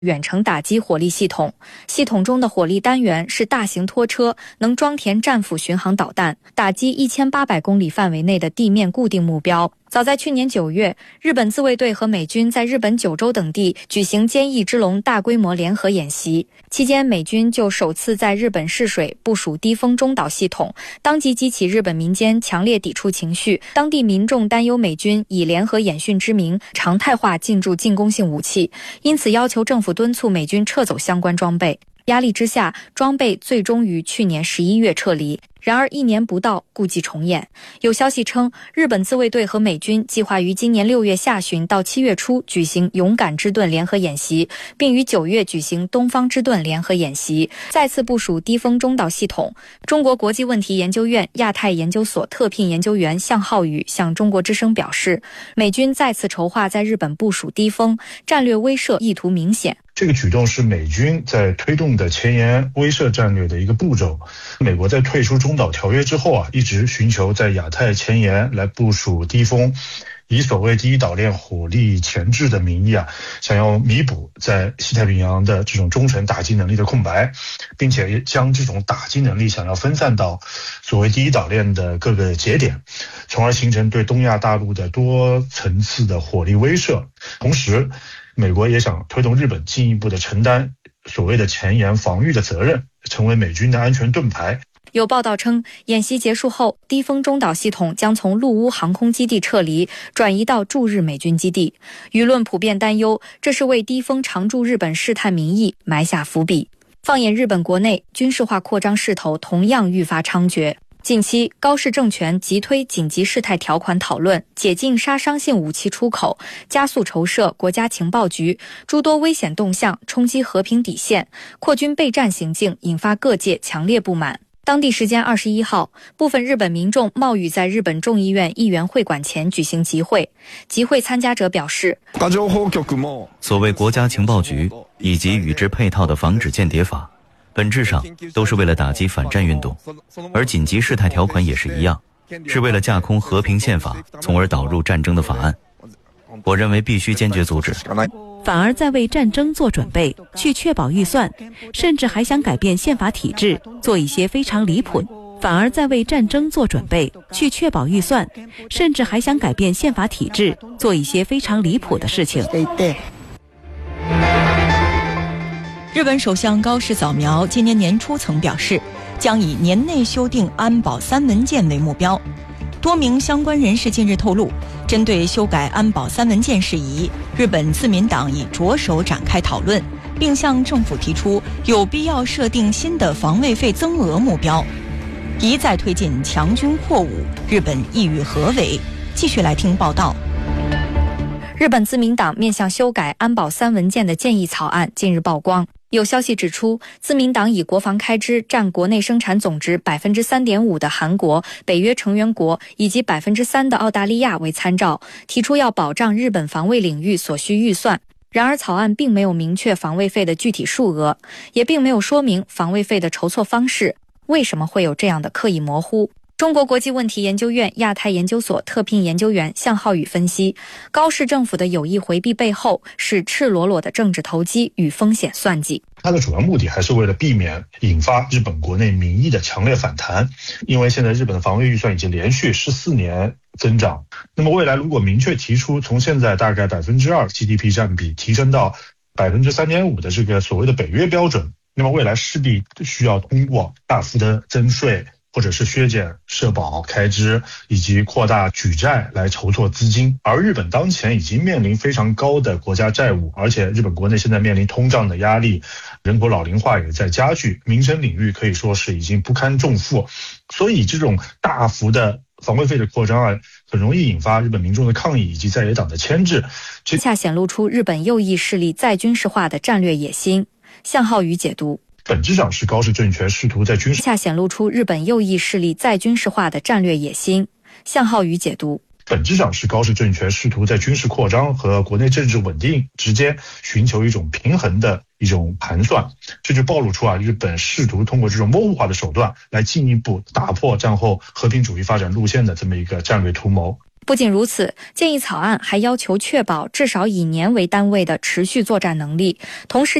远程打击火力系统，系统中的火力单元是大型拖车，能装填战斧巡航导弹，打击1800公里范围内的地面固定目标。早在去年9月，日本自卫队和美军在日本九州等地举行坚毅之龙大规模联合演习，期间美军就首次在日本试水部署低风中导系统，当即激起日本民间强烈抵触情绪。当地民众担忧美军以联合演训之名常态化进驻进攻性武器，因此要求政府敦促美军撤走相关装备。压力之下，装备最终于去年11月撤离。然而1年不到，故伎重演。有消息称，日本自卫队和美军计划于今年6月下旬到7月初举行勇敢之盾联合演习，并于9月举行东方之盾联合演习，再次部署低风中导系统。中国国际问题研究院亚太研究所特聘研究员向浩宇向中国之声表示，美军再次筹划在日本部署低风，战略威慑意图明显。 这个举动是美军在推动的前沿威慑战略的一个步骤。美国在退出中导条约之后一直寻求在亚太前沿来部署低风，以所谓第一岛链火力前置的名义想要弥补在西太平洋的这种中程打击能力的空白，并且将这种打击能力想要分散到所谓第一岛链的各个节点，从而形成对东亚大陆的多层次的火力威慑。同时美国也想推动日本进一步的承担所谓的前沿防御的责任，成为美军的安全盾牌。 有报道称，演习结束后，低风中导系统将从陆乌航空基地撤离，转移到驻日美军基地。舆论普遍担忧，这是为低风常驻日本试探民意埋下伏笔。放眼日本国内，军事化扩张势头同样愈发猖獗。近期，高市政权急推紧急事态条款讨论，解禁杀伤性武器出口，加速筹设国家情报局，诸多危险动向冲击和平底线，扩军备战行径引发各界强烈不满。当地时间21号，部分日本民众冒雨在日本众议院议员会馆前举行集会。集会参加者表示， 所谓国家情报局以及与之配套的防止间谍法，本质上都是为了打击反战运动，而紧急事态条款也是一样，是为了架空和平宪法，从而导入战争的法案。我认为必须坚决阻止。 反而在为战争做准备，去确保预算，甚至还想改变宪法体制，做一些非常离谱。反而在为战争做准备，去确保预算，甚至还想改变宪法体制，做一些非常离谱的事情。 日本首相高市早苗今年年初曾表示，将以年内修订安保3文件为目标。多名相关人士近日透露，针对修改安保3文件事宜，日本自民党已着手展开讨论，并向政府提出有必要设定新的防卫费增额目标。一再推进强军扩武，日本意欲何为？继续来听报道。 日本自民党面向修改安保3文件的建议草案近日曝光。有消息指出，自民党以国防开支占国内生产总值 3.5% 的韩国、北约成员国以及 3% 的澳大利亚为参照，提出要保障日本防卫领域所需预算。然而草案并没有明确防卫费的具体数额，也并没有说明防卫费的筹措方式。为什么会有这样的刻意模糊？中国国际问题研究院亚太研究所特聘研究员向浩宇分析，高市政府的有意回避背后是赤裸裸的政治投机与风险算计。 它的主要目的还是为了避免引发日本国内民意的强烈反弹，因为现在日本的防卫预算已经连续14年增长，那么未来如果明确提出从现在大概 2% GDP 占比提升到 3.5% 的这个所谓的北约标准，那么未来势必需要通过大幅的增税，或者是削减社保开支以及扩大举债来筹措资金。而日本当前已经面临非常高的国家债务，而且日本国内现在面临通胀的压力，人口老龄化也在加剧，民生领域可以说是已经不堪重负。所以这种大幅的防卫费的扩张很容易引发日本民众的抗议以及在野党的牵制， 恰显露出日本右翼势力再军事化的战略野心。向浩宇解读， 本质上是高市政权试图在军事恰显露出日本右翼势力再军事化的战略野心。向浩宇解读， 本质上是高市政权试图在军事扩张和国内政治稳定之间寻求一种平衡的一种盘算，这就暴露出日本试图通过这种模糊化的手段来进一步打破战后和平主义发展路线的这么一个战略图谋。 不仅如此，建议草案还要求确保至少以年为单位的持续作战能力，同时